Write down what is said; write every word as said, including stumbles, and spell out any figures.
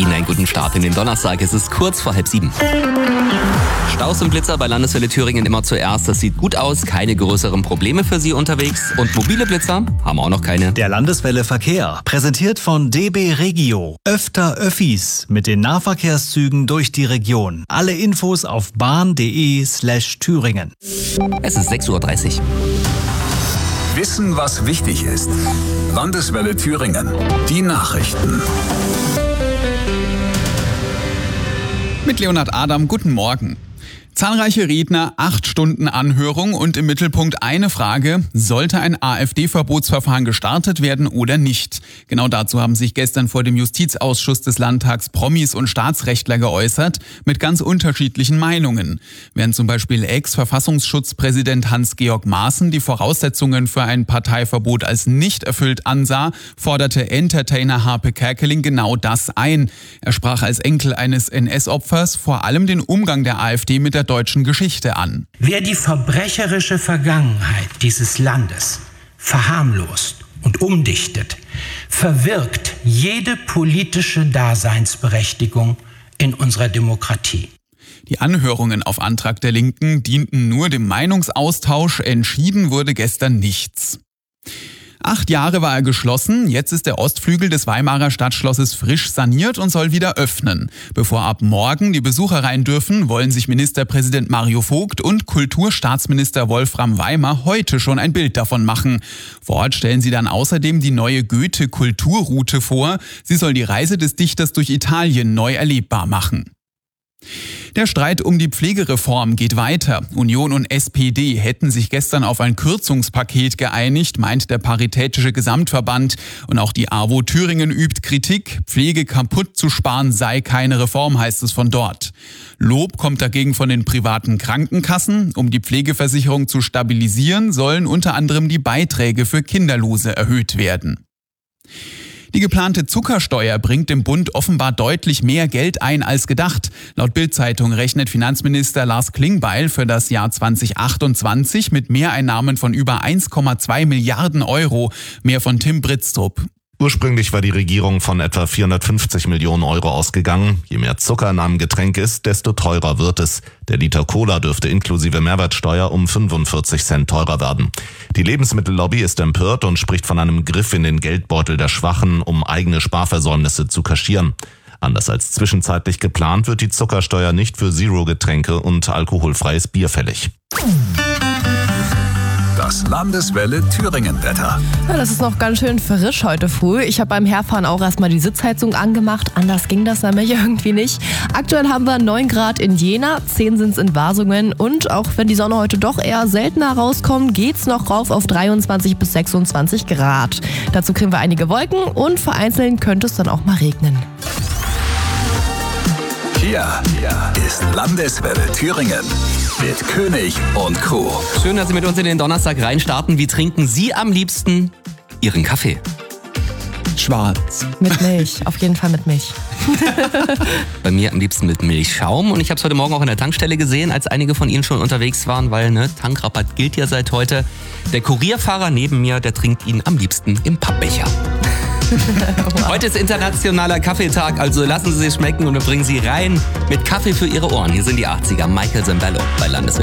Ihnen einen guten Start in den Donnerstag. Es ist kurz vor halb sieben. Staus und Blitzer bei Landeswelle Thüringen immer zuerst. Das sieht gut aus, keine größeren Probleme für Sie unterwegs. Und mobile Blitzer haben wir auch noch keine. Der Landeswelle Verkehr, präsentiert von D B Regio. Öfter Öffis mit den Nahverkehrszügen durch die Region. Alle Infos auf bahn.de slash Thüringen. Es ist sechs Uhr dreißig. Wissen, was wichtig ist. Landeswelle Thüringen. Die Nachrichten. Mit Leonhard Adam, guten Morgen. Zahlreiche Redner, acht Stunden Anhörung und im Mittelpunkt eine Frage: Sollte ein AfD-Verbotsverfahren gestartet werden oder nicht? Genau dazu haben sich gestern vor dem Justizausschuss des Landtags Promis und Staatsrechtler geäußert, mit ganz unterschiedlichen Meinungen. Während zum Beispiel Ex-Verfassungsschutzpräsident Hans-Georg Maaßen die Voraussetzungen für ein Parteiverbot als nicht erfüllt ansah, forderte Entertainer Harpe Kerkeling genau das ein. Er sprach als Enkel eines N S-Opfers vor allem den Umgang der AfD mit der deutschen Geschichte an. Wer die verbrecherische Vergangenheit dieses Landes verharmlost und umdichtet, verwirkt jede politische Daseinsberechtigung in unserer Demokratie. Die Anhörungen auf Antrag der Linken dienten nur dem Meinungsaustausch, entschieden wurde gestern nichts. Acht Jahre war er geschlossen, jetzt ist der Ostflügel des Weimarer Stadtschlosses frisch saniert und soll wieder öffnen. Bevor ab morgen die Besucher rein dürfen, wollen sich Ministerpräsident Mario Vogt und Kulturstaatsminister Wolfram Weimer heute schon ein Bild davon machen. Vor Ort stellen sie dann außerdem die neue Goethe-Kulturroute vor. Sie soll die Reise des Dichters durch Italien neu erlebbar machen. Der Streit um die Pflegereform geht weiter. Union und S P D hätten sich gestern auf ein Kürzungspaket geeinigt, meint der Paritätische Gesamtverband. Und auch die A W O Thüringen übt Kritik. Pflege kaputt zu sparen sei keine Reform, heißt es von dort. Lob kommt dagegen von den privaten Krankenkassen. Um die Pflegeversicherung zu stabilisieren, sollen unter anderem die Beiträge für Kinderlose erhöht werden. Die geplante Zuckersteuer bringt dem Bund offenbar deutlich mehr Geld ein als gedacht. Laut Bild-Zeitung rechnet Finanzminister Lars Klingbeil für das Jahr zwanzig achtundzwanzig mit Mehreinnahmen von über eins Komma zwei Milliarden Euro. Mehr von Tim Britztrup. Ursprünglich war die Regierung von etwa vierhundertfünfzig Millionen Euro ausgegangen. Je mehr Zucker in einem Getränk ist, desto teurer wird es. Der Liter Cola dürfte inklusive Mehrwertsteuer um fünfundvierzig Cent teurer werden. Die Lebensmittellobby ist empört und spricht von einem Griff in den Geldbeutel der Schwachen, um eigene Sparversäumnisse zu kaschieren. Anders als zwischenzeitlich geplant wird die Zuckersteuer nicht für Zero-Getränke und alkoholfreies Bier fällig. Das Landeswelle Thüringen-Wetter. Ja, das ist noch ganz schön frisch heute früh. Ich habe beim Herfahren auch erstmal die Sitzheizung angemacht. Anders ging das nämlich irgendwie nicht. Aktuell haben wir neun Grad in Jena, zehn sind es in Wasungen. Und auch wenn die Sonne heute doch eher seltener rauskommt, geht's noch rauf auf dreiundzwanzig bis sechsundzwanzig Grad. Dazu kriegen wir einige Wolken und vereinzelt könnte es dann auch mal regnen. Hier ist Landeswelle Thüringen mit König und Co. Schön, dass Sie mit uns in den Donnerstag reinstarten. Wie trinken Sie am liebsten Ihren Kaffee? Schwarz. Mit Milch, auf jeden Fall mit Milch. Bei mir am liebsten mit Milchschaum. Und ich habe es heute Morgen auch an der Tankstelle gesehen, als einige von Ihnen schon unterwegs waren, weil ne, Tankrabatt gilt ja seit heute. Der Kurierfahrer neben mir, der trinkt ihn am liebsten im Pappbecher. Wow. Heute ist internationaler Kaffeetag, also lassen Sie sich schmecken und wir bringen Sie rein mit Kaffee für Ihre Ohren. Hier sind die achtziger, Michael Zembello bei Landeswelle.